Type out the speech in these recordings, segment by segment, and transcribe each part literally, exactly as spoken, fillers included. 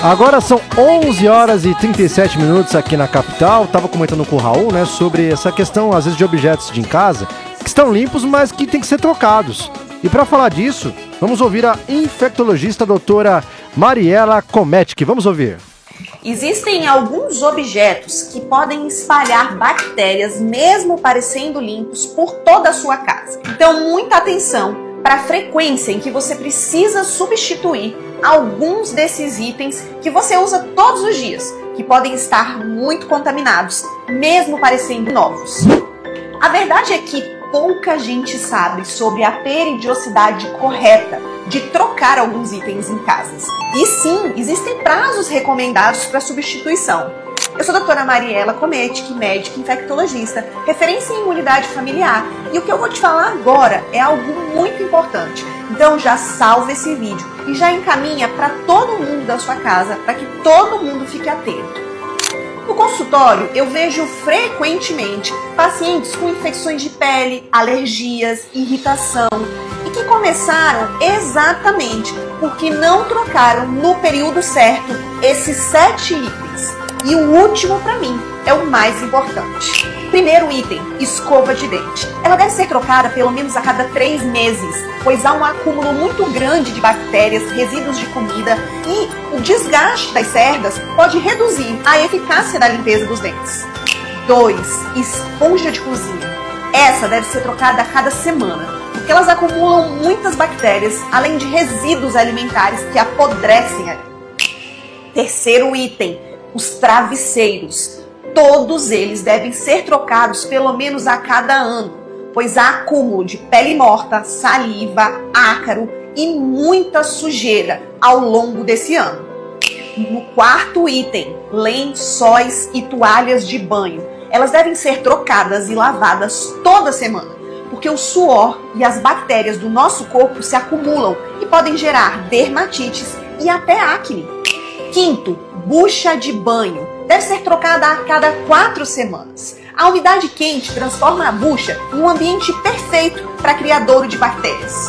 Agora são onze horas e trinta e sete minutos aqui na capital. Tava comentando com o Raul, né, sobre essa questão, às vezes, de objetos de em casa que estão limpos, mas que tem que ser trocados. E para falar disso, vamos ouvir a infectologista a doutora Mariela Cometic. Vamos ouvir. Existem alguns objetos que podem espalhar bactérias, mesmo parecendo limpos, por toda a sua casa. Então, muita atenção para a frequência em que você precisa substituir alguns desses itens que você usa todos os dias, que podem estar muito contaminados, mesmo parecendo novos. A verdade é que pouca gente sabe sobre a periodicidade correta de trocar alguns itens em casas. E sim, existem prazos recomendados para substituição. Eu sou a doutora Mariela Cometic, médica infectologista, referência em imunidade familiar, e o que eu vou te falar agora é algo muito importante. Então já salva esse vídeo e já encaminha para todo mundo da sua casa, para que todo mundo fique atento. No consultório, eu vejo frequentemente pacientes com infecções de pele, alergias, irritação, e que começaram exatamente porque não trocaram no período certo esses sete itens. E o último, para mim, é o mais importante. Primeiro item, escova de dente. Ela deve ser trocada pelo menos a cada três meses, pois há um acúmulo muito grande de bactérias, resíduos de comida, e o desgaste das cerdas pode reduzir a eficácia da limpeza dos dentes. Dois, esponja de cozinha. Essa deve ser trocada a cada semana, porque elas acumulam muitas bactérias, além de resíduos alimentares que apodrecem ali. Terceiro item, os travesseiros. Todos eles devem ser trocados pelo menos a cada ano, pois há acúmulo de pele morta, saliva, ácaro e muita sujeira ao longo desse ano. No quarto item, lençóis e toalhas de banho. Elas devem ser trocadas e lavadas toda semana, porque o suor e as bactérias do nosso corpo se acumulam e podem gerar dermatites e até acne. Quinto, bucha de banho. Deve ser trocada a cada quatro semanas. A umidade quente transforma a bucha em um ambiente perfeito para criadouro de bactérias.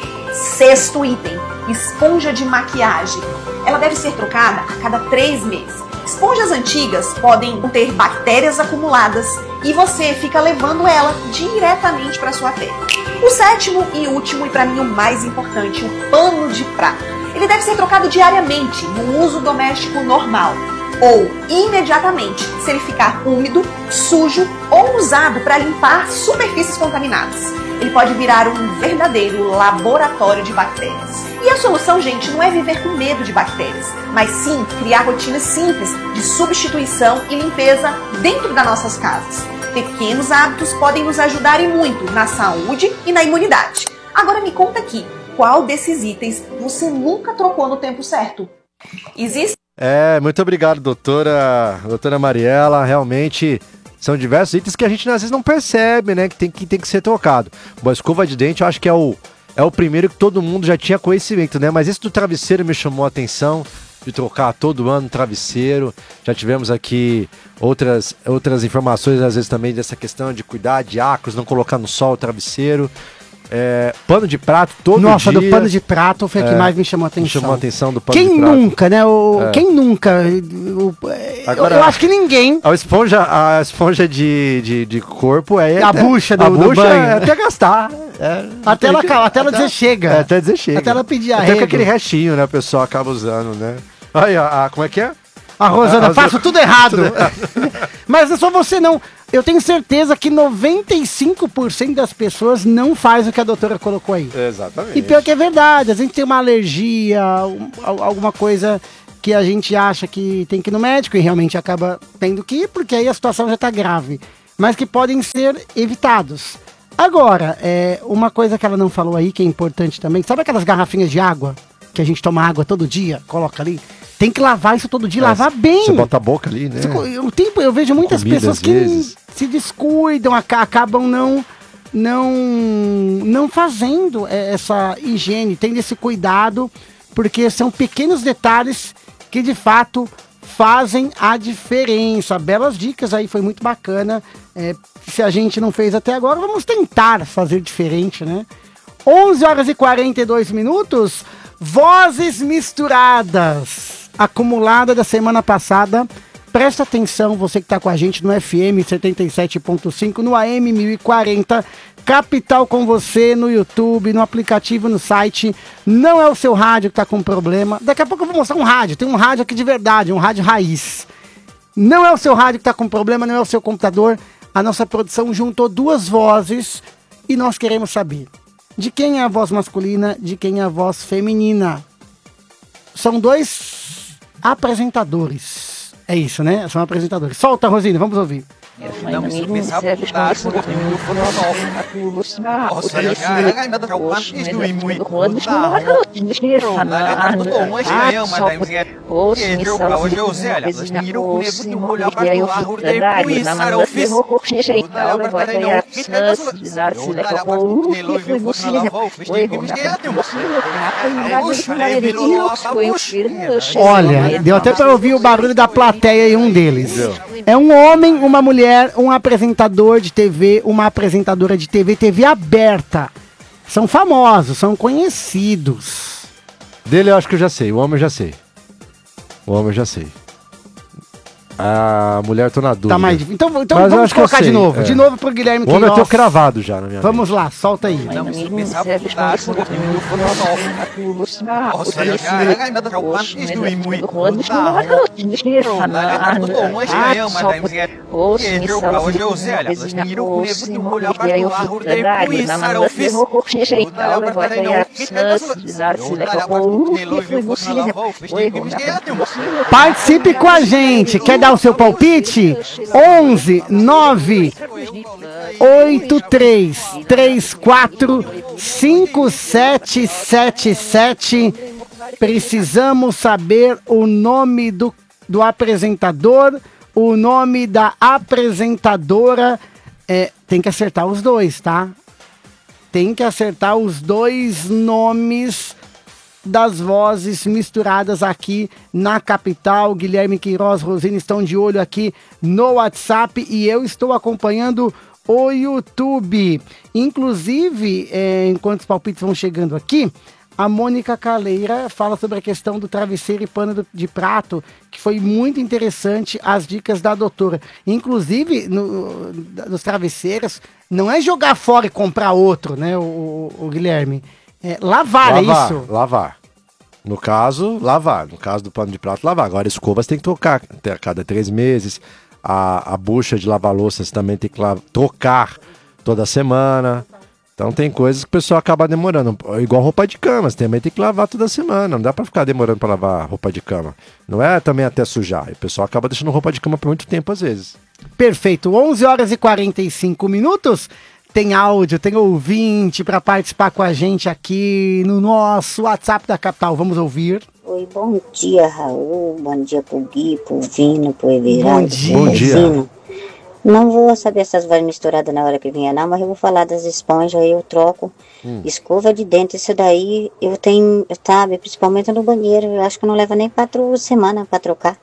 Sexto item, esponja de maquiagem. Ela deve ser trocada a cada três meses. Esponjas antigas podem ter bactérias acumuladas e você fica levando ela diretamente para sua pele. O sétimo e último, e para mim o mais importante, o pano de prato. Ele deve ser trocado diariamente no uso doméstico normal, ou imediatamente se ele ficar úmido, sujo ou usado para limpar superfícies contaminadas. Ele pode virar um verdadeiro laboratório de bactérias. E a solução, gente, não é viver com medo de bactérias, mas sim criar rotinas simples de substituição e limpeza dentro das nossas casas. Pequenos hábitos podem nos ajudar e muito na saúde e na imunidade. Agora me conta aqui, qual desses itens você nunca trocou no tempo certo? Existe... É, muito obrigado, doutora, doutora Mariela. Realmente são diversos itens que a gente às vezes não percebe, né? Que tem que, tem que ser trocado. Bom, a escova de dente eu acho que é o, é o primeiro que todo mundo já tinha conhecimento, né? Mas esse do travesseiro me chamou a atenção, de trocar todo ano travesseiro. Já tivemos aqui outras, outras informações, às vezes também dessa questão de cuidar de ácaros, não colocar no sol o travesseiro. É, pano de prato todo Nossa, dia. do pano de prato foi o que é, mais me chamou a atenção. Me chamou a atenção do pano Quem de prato. nunca, né? O, é. Quem nunca? O, Agora, eu, eu acho que ninguém. A esponja, a esponja de, de, de corpo é... A até, bucha do, a do bucha banho. É até gastar. É, até, ela, que, até ela dizer chega. É, até dizer chega. Até ela pedir arrego. Até com aquele restinho, né? O pessoal acaba usando, né? Aí, a, a, como é que é? A Rosana, a, faço tudo errado. tudo errado. Mas não é só você não. Eu tenho certeza que noventa e cinco por cento das pessoas não faz o que a doutora colocou aí. Exatamente. E pior que é verdade, a gente tem uma alergia, alguma coisa que a gente acha que tem que ir no médico e realmente acaba tendo que ir, porque aí a situação já está grave. Mas que podem ser evitados. Agora, é, uma coisa que ela não falou aí, que é importante também, sabe aquelas garrafinhas de água? Que a gente toma água todo dia, coloca ali? Tem que lavar isso todo dia, é, lavar bem. Você bota a boca ali, né? Eu, eu, eu vejo muitas comida, pessoas que vezes. se descuidam, acabam não, não, não fazendo essa higiene, tendo esse cuidado, porque são pequenos detalhes que de fato fazem a diferença. Belas dicas aí, foi muito bacana. É, se a gente não fez até agora, vamos tentar fazer diferente, né? onze horas e quarenta e dois minutos, vozes misturadas. acumulada da semana passada. Presta atenção, você que está com a gente no F M setenta e sete ponto cinco, no A M mil e quarenta, Capital com você no YouTube, no aplicativo, no site. Não é o seu rádio que está com problema. Daqui a pouco eu vou mostrar um rádio. Tem um rádio aqui de verdade, um rádio raiz. Não é o seu rádio que está com problema, não é o seu computador. A nossa produção juntou duas vozes e nós queremos saber de quem é a voz masculina, de quem é a voz feminina. São dois apresentadores. É isso, né? São apresentadores. Solta, Rosine, vamos ouvir. Olha, deu até para ouvir o barulho da plateia em um deles. É um homem, uma mulher, um apresentador de T V, uma apresentadora de T V, T V aberta. São famosos, são conhecidos. Dele eu acho que eu já sei, o homem eu já sei. O homem eu já sei. A mulher eu tô na dúvida. Tá mais difícil. Então, então vamos colocar de novo. É. De novo pro Guilherme Queiroz. O homem eu tô cravado já na minha Vamos vida. Lá, solta aí. Participe com a gente. Quer dar o seu palpite? onze nove oito três três quatro cinco sete sete sete. Precisamos saber o nome do, do apresentador, o nome da apresentadora. É, tem que acertar os dois, tá? Tem que acertar os dois nomes das vozes misturadas aqui na capital. Guilherme Queiroz, Rosine estão de olho aqui no WhatsApp e eu estou acompanhando o YouTube. Inclusive, é, enquanto os palpites vão chegando aqui, a Mônica Caleira fala sobre a questão do travesseiro e pano do, de prato, que foi muito interessante as dicas da doutora. Inclusive, no, dos travesseiros, não é jogar fora e comprar outro, né, o, o Guilherme? É, lavar, lavar, é isso? Lavar. No caso, lavar. No caso do pano de prato, lavar. Agora, escovas tem que trocar a cada três meses. A, a bucha de lavar louças também tem que la- trocar toda semana. Então, tem coisas que o pessoal acaba demorando. Igual roupa de cama, você também tem que lavar toda semana. Não dá pra ficar demorando pra lavar roupa de cama. Não é também até sujar. O pessoal acaba deixando roupa de cama por muito tempo, às vezes. Perfeito. onze horas e quarenta e cinco minutos. Tem áudio, tem ouvinte para participar com a gente aqui no nosso WhatsApp da capital. Vamos ouvir. Oi, bom dia, Raul. Bom dia pro Gui, pro Vino, pro Everardo. Bom dia. Bom dia. Não vou saber essas vozes misturadas na hora que vier, não, mas eu vou falar das esponjas, aí eu troco. Hum. Escova de dente, isso daí eu tenho, sabe, principalmente no banheiro. Eu acho que não leva nem quatro semanas para trocar.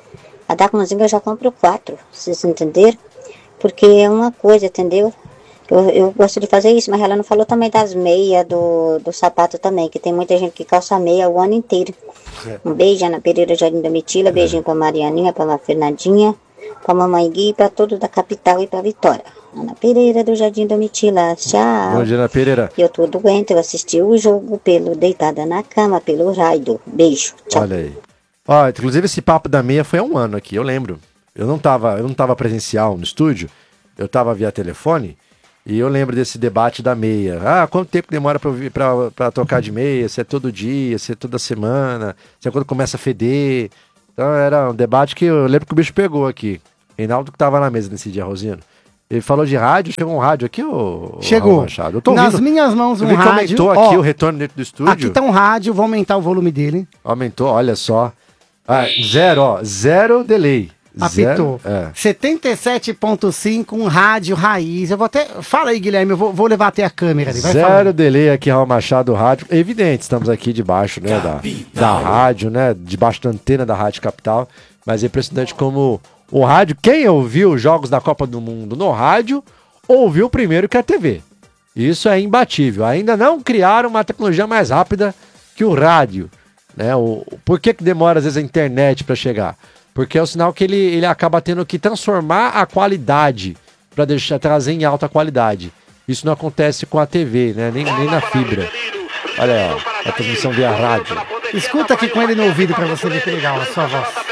A da cozinha eu já compro quatro, vocês entenderam? Porque é uma coisa, entendeu? Eu, eu gosto de fazer isso, mas ela não falou também das meias, do, do sapato também, que tem muita gente que calça meia o ano inteiro. É. Um beijo, Ana Pereira, Jardim da Mitila, é. Beijinho pra Marianinha, pra Fernandinha, pra Mamãe Gui, pra todos da capital e pra Vitória. Ana Pereira, do Jardim da Mitila, tchau. Bom dia, Ana Pereira. Eu tô doente, eu assisti o jogo pelo deitada na cama, pelo raio. Beijo, tchau. Olha aí. Ó, inclusive esse papo da meia foi há um ano aqui, eu lembro. Eu não tava, eu não tava presencial no estúdio, eu tava via telefone. E eu lembro desse debate da meia. Ah, quanto tempo demora pra, pra, pra trocar de meia? Se é todo dia, se é toda semana, se é quando começa a feder. Então era um debate que eu lembro que o bicho pegou aqui. Reinaldo que tava na mesa nesse dia, Rosino. Ele falou de rádio, chegou um rádio aqui, ô Chegou. Machado? Eu tô Nas minhas mãos um rádio. Aumentou aqui ó, o retorno dentro do estúdio. Aqui tá um rádio, vou aumentar o volume dele. Aumentou, olha só. Ah, zero, ó, zero delay. Apitou. É. setenta e sete ponto cinco, um rádio raiz. Eu vou até. Fala aí, Guilherme, eu vou, vou levar até a câmera ali. Vai Zero falando. delay aqui, Raul Machado Rádio. É evidente, estamos aqui debaixo, né, da, da rádio, né? Debaixo da antena da Rádio Capital. Mas é impressionante como o rádio, quem ouviu os jogos da Copa do Mundo no rádio, ouviu primeiro que a T V. Isso é imbatível. Ainda não criaram uma tecnologia mais rápida que o rádio. Né? O, por que, que demora, às vezes, a internet para chegar? Porque é o sinal que ele, ele acaba tendo que transformar a qualidade para deixar trazer em alta qualidade. Isso não acontece com a T V, né? Nem, nem na fibra. Olha aí, ó, a transmissão via rádio. Escuta aqui com ele no ouvido para você ver que legal a sua voz.